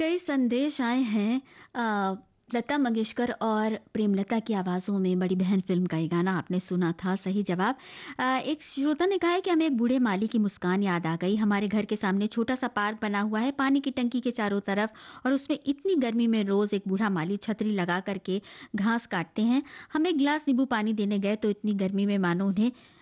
कई संदेश आए हैं लता मंगेशकर और प्रेमलता की आवाज़ों में बड़ी बहन फ़िल्म का ये गाना आपने सुना था, सही जवाब। एक श्रोता ने कहा है कि हमें एक बूढ़े माली की मुस्कान याद आ गई। हमारे घर के सामने छोटा-सा पार्क बना हुआ है, पानी की टंकी के चारों तरफ और उसमें इतनी गर्मी में रोज़ एक बूढ़ा माली छतरी लगा कर के घास काटते हैं। हम एक गिलास नींबू पानी देने गए तो इतनी गर्मी में मानो उन्हें